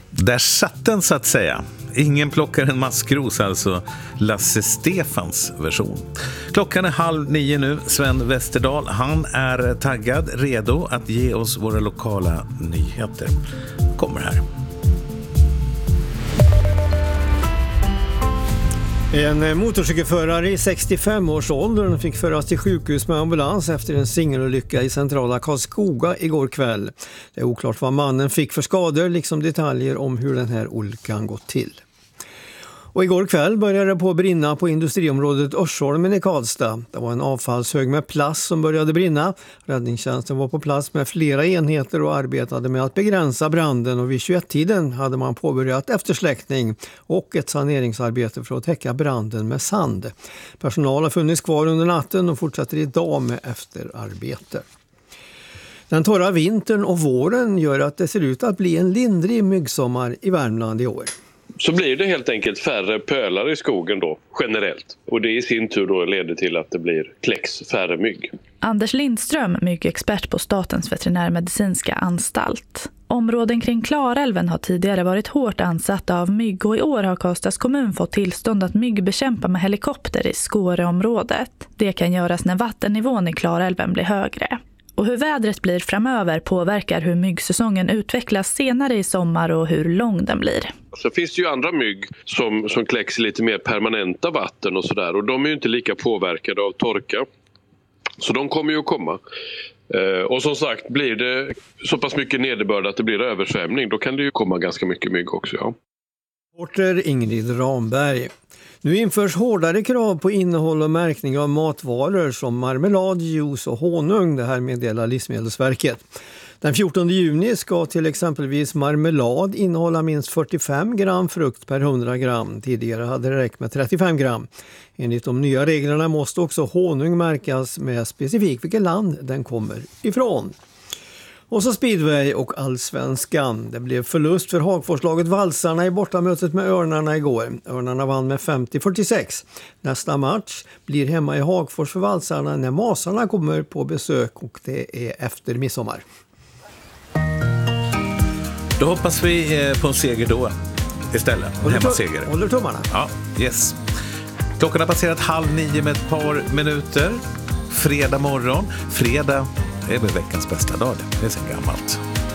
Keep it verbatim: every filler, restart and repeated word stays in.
Där satt den så att säga. Ingen plockar en maskros, alltså Lasse Stefans version. Klockan är halv nio nu. Sven Westerdahl, han är taggad, redo att ge oss våra lokala nyheter. Kommer här. En motorcykelförare i sextiofem års ålder fick föras till sjukhus med ambulans efter en singelolycka i centrala Karlskoga igår kväll. Det är oklart vad mannen fick för skador, liksom detaljer om hur den här olyckan gått till. Och igår kväll började det på att brinna på industriområdet Örsholmen i Karlstad. Det var en avfallshög med plast som började brinna. Räddningstjänsten var på plats med flera enheter och arbetade med att begränsa branden, och vid tjugoett-tiden hade man påbörjat eftersläckning och ett saneringsarbete för att täcka branden med sand. Personal har funnits kvar under natten och fortsätter idag med efterarbete. Den torra vintern och våren gör att det ser ut att bli en lindrig myggsommar i Värmland i år. Så blir det helt enkelt färre pölar i skogen då, generellt. Och det i sin tur då leder till att det blir kläcks färre mygg. Anders Lindström, myggexpert på Statens veterinärmedicinska anstalt. Områden kring Klarälven har tidigare varit hårt ansatta av mygg, och i år har Karlstads kommun fått tillstånd att myggbekämpa med helikopter i Skåreområdet. Det kan göras när vattennivån i Klarälven blir högre. Och hur vädret blir framöver påverkar hur myggsäsongen utvecklas senare i sommar och hur lång den blir. Så finns det ju andra mygg som, som kläcks i lite mer permanenta vatten och sådär. Och de är ju inte lika påverkade av torka. Så de kommer ju att komma. Eh, och som sagt, blir det så pass mycket nederbörd att det blir översvämning, då kan det ju komma ganska mycket mygg också, ja. Reporter Ingrid Ramberg. Nu införs hårdare krav på innehåll och märkning av matvaror som marmelad, juice och honung. Det här meddelar Livsmedelsverket. Den fjortonde juni ska till exempelvis marmelad innehålla minst fyrtiofem gram frukt per hundra gram. Tidigare hade det räckt med trettiofem gram. Enligt de nya reglerna måste också honung märkas med specifikt vilket land den kommer ifrån. Och så speedway och allsvenskan. Det blev förlust för Hagforslaget Valsarna i bortamötet med Örnarna igår. Örnarna vann med femtio fyrtiosex. Nästa match blir hemma i Hagfors för Valsarna när Masarna kommer på besök, och det är efter midsommar. Då hoppas vi på en seger då istället. En hemmaseger. Håller tummarna. Ja, yes. Klockan har passerat halv nio med ett par minuter. Fredag morgon. Fredag är väl veckans bästa dag. Det är så gammalt.